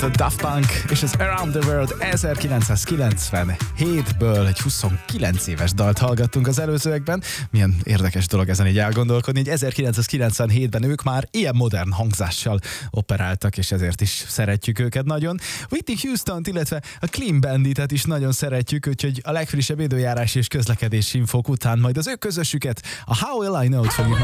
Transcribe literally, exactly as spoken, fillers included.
A Daft Punk és az Around the World ezerkilencszázkilencvenhétből egy huszonkilenc éves dalt hallgattunk az előzőekben. Milyen érdekes dolog ezen így elgondolkodni, hogy ezerkilencszázkilencvenhétben ők már ilyen modern hangzással operáltak, és ezért is szeretjük őket nagyon. Whitney Houstont, illetve a Clean Banditet is nagyon szeretjük, úgyhogy a legfrissebb időjárás és közlekedési infók után majd az ő közösüket, a How Will I Know-t fogjuk